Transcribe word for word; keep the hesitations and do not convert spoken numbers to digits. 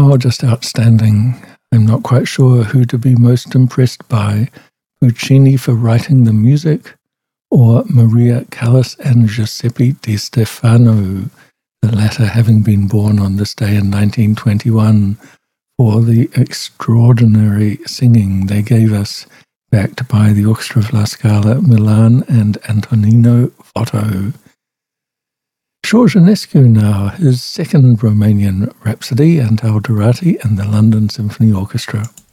Oh, just outstanding. I'm not quite sure who to be most impressed by, Puccini for writing the music, or Maria Callas and Giuseppe Di Stefano, the latter having been born on this day in nineteen twenty-one, for the extraordinary singing they gave us, backed by the Orchestra of La Scala Milan and Antonino Fotto. George Enescu now, his second Romanian Rhapsody, and Alderati and the London Symphony Orchestra.